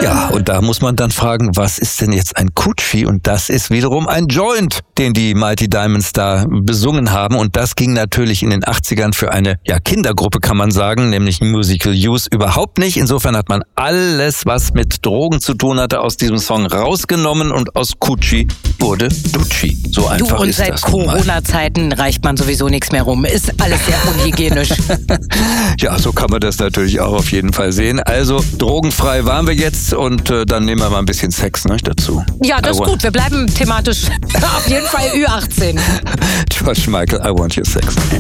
Ja, und da muss man dann fragen, was ist denn jetzt ein Coochie? Und das ist wiederum ein Joint, den die Mighty Diamonds da besungen haben. Und das ging natürlich in den 80ern für eine Kindergruppe, kann man sagen, nämlich Musical Youth, überhaupt nicht. Insofern hat man alles, was mit Drogen zu tun hatte, aus diesem Song rausgenommen und aus Coochie wurde Ducci. So einfach ist das. Und seit Corona-Zeiten reicht man sowieso nichts mehr rum. Ist alles sehr unhygienisch. Ja, so kann man das natürlich auch auf jeden Fall sehen. Also drogenfrei waren wir jetzt und dann nehmen wir mal ein bisschen Sex dazu. Ja, das ist gut. Wir bleiben thematisch auf jeden Fall Ü18. George Michael, I Want Your Sex.